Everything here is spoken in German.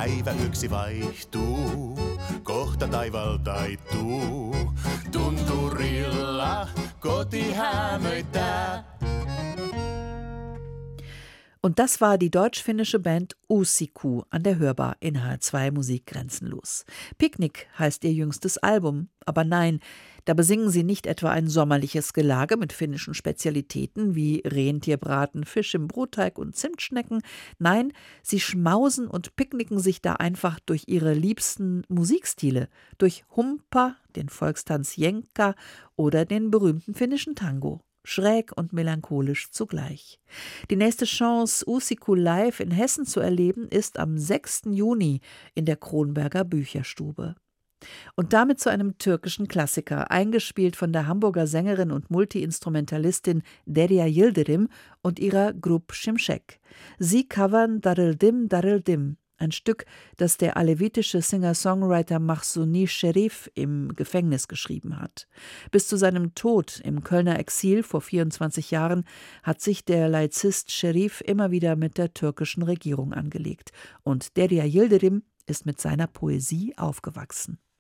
Päivä yksi vaihtuu, kohta taivaalla taittuu. Tunturilla koti hämöittää. Und das war die deutsch-finnische Band Uusiku an der Hörbar in HR2 Musik grenzenlos. Picknick heißt ihr jüngstes Album, aber nein, da besingen sie nicht etwa ein sommerliches Gelage mit finnischen Spezialitäten wie Rentierbraten, Fisch im Brotteig und Zimtschnecken. Nein, sie schmausen und picknicken sich da einfach durch ihre liebsten Musikstile, durch Humpa, den Volkstanz Jenka oder den berühmten finnischen Tango. Schräg und melancholisch zugleich. Die nächste Chance, Uusiku live in Hessen zu erleben, ist am 6. Juni in der Kronberger Bücherstube. Und damit zu einem türkischen Klassiker, eingespielt von der Hamburger Sängerin und Multiinstrumentalistin Derya Yildirim und ihrer Grup Şimşek. Sie covern Darıldım Darıldım, ein Stück, das der alevitische Singer-Songwriter Mahsuni Sherif im Gefängnis geschrieben hat. Bis zu seinem Tod im Kölner Exil vor 24 Jahren hat sich der Laizist Sherif immer wieder mit der türkischen Regierung angelegt. Und Derya Yildirim ist mit seiner Poesie aufgewachsen.